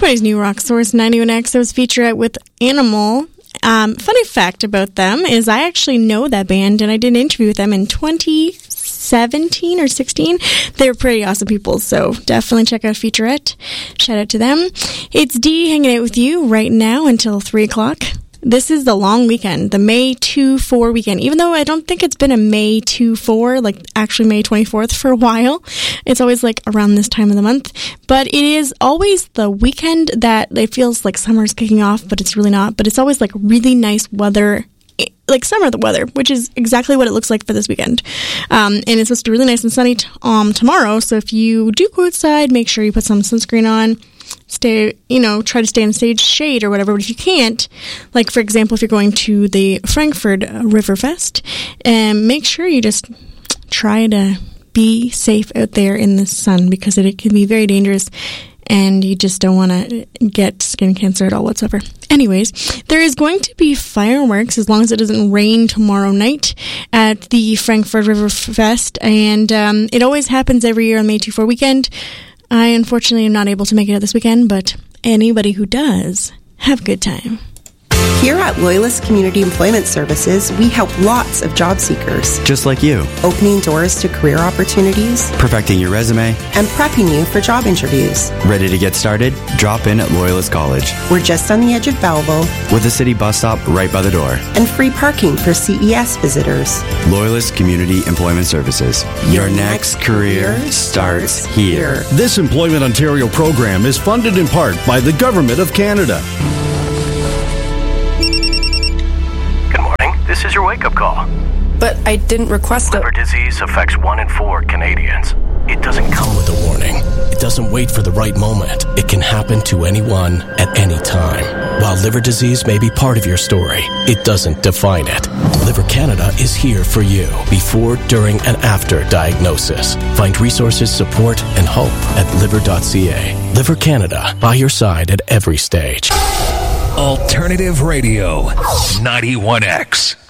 Everybody's new Rock Source 91X. There was a featurette with Animal. Funny fact about them is I actually know that band, and I did an interview with them in 2017 or 16. They were pretty awesome people, so definitely check out featurette. Shout out to them. It's Dee hanging out with you right now until 3 o'clock. This is the long weekend, the May 2-4 weekend. Even though I don't think it's been a May 2-4, like actually May 24th for a while. It's always like around this time of the month. But it is always the weekend that it feels like summer's kicking off, but it's really not. But it's always like really nice weather, like summer weather, which is exactly what it looks like for this weekend. And it's supposed to be really nice and sunny tomorrow. So if you do go outside, make sure you put some sunscreen on. Try to stay in stage shade or whatever. But if you can't, like for example, if you're going to the Frankfurt River Fest, make sure you just try to be safe out there in the sun, because it can be very dangerous and you just don't want to get skin cancer at all whatsoever. Anyways, there is going to be fireworks as long as it doesn't rain tomorrow night at the Frankfurt River Fest, and it always happens every year on May 2-4 weekend. I unfortunately am not able to make it out this weekend, but anybody who does, have a good time. Here at Loyalist Community Employment Services, we help lots of job seekers. Just like you. Opening doors to career opportunities. Perfecting your resume. And prepping you for job interviews. Ready to get started? Drop in at Loyalist College. We're just on the edge of Belleville. With a city bus stop right by the door. And free parking for CES visitors. Loyalist Community Employment Services. Your next career starts here. This Employment Ontario program is funded in part by the Government of Canada. This is your wake-up call. But I didn't request it. Liver disease affects 1 in 4 Canadians. It doesn't come with a warning. It doesn't wait for the right moment. It can happen to anyone at any time. While liver disease may be part of your story, it doesn't define it. Liver Canada is here for you before, during, and after diagnosis. Find resources, support, and hope at liver.ca. Liver Canada, by your side at every stage. Alternative Radio, 91X.